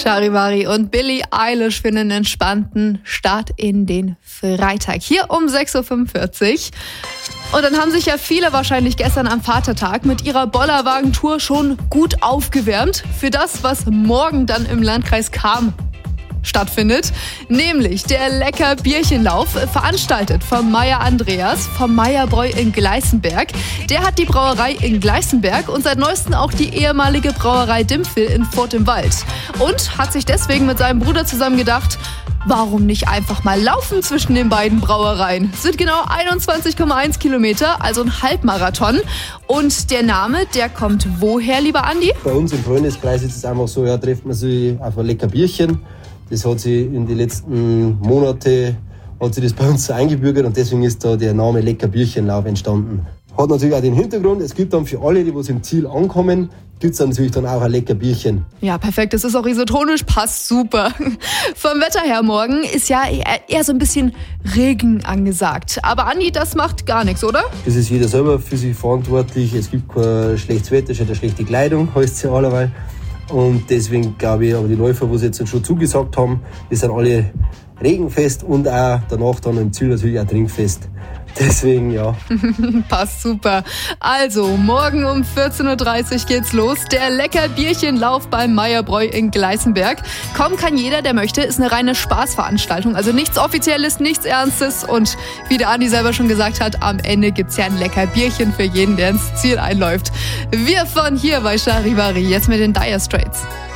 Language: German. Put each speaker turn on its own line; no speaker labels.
Charivari und Billie Eilish für einen entspannten Start in den Freitag. Hier um 6.45 Uhr. Und dann haben sich ja viele wahrscheinlich gestern am Vatertag mit ihrer Bollerwagentour schon gut aufgewärmt für das, was morgen dann im Landkreis Cham stattfindet, nämlich der Lecker-Bierchenlauf, veranstaltet vom Meier Andreas, vom Meierbräu in Gleißenberg. Der hat die Brauerei in Gleißenberg und seit neuestem auch die ehemalige Brauerei Dimpfel in Furt im Wald. Und hat sich deswegen mit seinem Bruder zusammen gedacht, warum nicht einfach mal laufen zwischen den beiden Brauereien? Es sind genau 21,1 Kilometer, also ein Halbmarathon. Und der Name, der kommt woher, lieber Andi?
Bei uns im Freundeskreis ist es einfach so, ja, trifft man sich auf ein lecker Bierchen. Das hat sich in den letzten Monaten hat sich das bei uns so eingebürgert und deswegen ist da der Name Lecker Bierchenlauf entstanden. Hat natürlich auch den Hintergrund, es gibt dann für alle, die was im Ziel ankommen, gibt es dann natürlich dann auch ein lecker Bierchen.
Ja, perfekt, das ist auch isotonisch, passt super. Vom Wetter her morgen ist ja eher so ein bisschen Regen angesagt. Aber Andi, das macht gar nichts, oder?
Das ist jeder selber für sich verantwortlich. Es gibt kein schlechtes Wetter, schon eine schlechte Kleidung, heißt es ja allerweil. Und deswegen glaube ich, aber die Läufer, die jetzt schon zugesagt haben, die sind alle regenfest und auch danach dann im Ziel natürlich auch trinkfest. Deswegen, ja.
Passt super. Also, morgen um 14.30 Uhr geht's los. Der Lecker-Bierchenlauf beim Meierbräu in Gleißenberg. Kommen kann jeder, der möchte. Ist eine reine Spaßveranstaltung. Also nichts Offizielles, nichts Ernstes. Und wie der Andi selber schon gesagt hat, am Ende gibt's ja ein Lecker-Bierchen für jeden, der ins Ziel einläuft. Wir von hier bei Charivari, jetzt mit den Dire Straits.